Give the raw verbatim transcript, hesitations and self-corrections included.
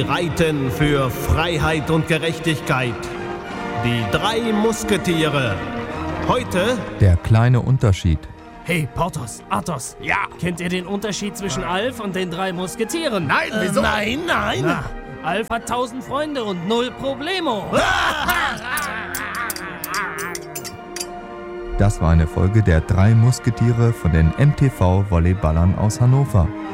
reiten für Freiheit und Gerechtigkeit. Die drei Musketiere. Heute Der kleine Unterschied. Hey, Porthos, Athos. Ja. Kennt ihr den Unterschied zwischen Alf und den drei Musketieren? Nein, wieso? Äh, nein, nein. Na, Alf hat tausend Freunde und null Problemo. Das war eine Folge der drei Musketiere von den M T V-Volleyballern aus Hannover.